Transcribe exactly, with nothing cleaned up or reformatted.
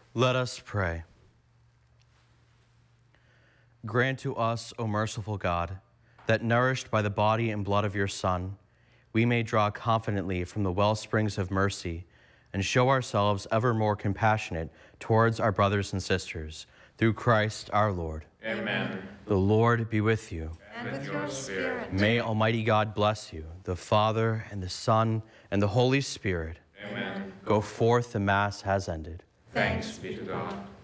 Let us pray. Grant to us, O merciful God, that nourished by the body and blood of your Son, we may draw confidently from the well springs of mercy and show ourselves ever more compassionate towards our brothers and sisters, through Christ our Lord. Amen. The Lord be with you. And with your spirit. May Almighty God bless you, the Father and the Son and the Holy Spirit. Amen. Go forth, the Mass has ended. Thanks be to God.